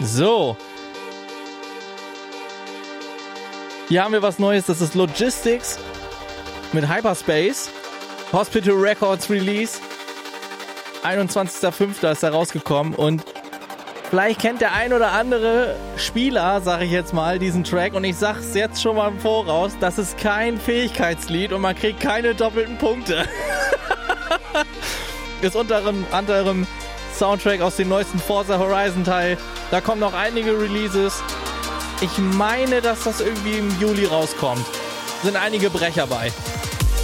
So. Hier haben wir was Neues, das ist Logistics mit Hyperspace. Hospital Records Release. 21.05. ist da rausgekommen und vielleicht kennt der ein oder andere Spieler, sage ich jetzt mal, diesen Track und ich sag's jetzt schon mal im Voraus, das ist kein Fähigkeitslied und man kriegt keine doppelten Punkte. Ist unter anderem Soundtrack aus dem neuesten Forza Horizon Teil. Da kommen noch einige Releases. Ich meine, dass das irgendwie im Juli rauskommt. Sind einige Brecher bei.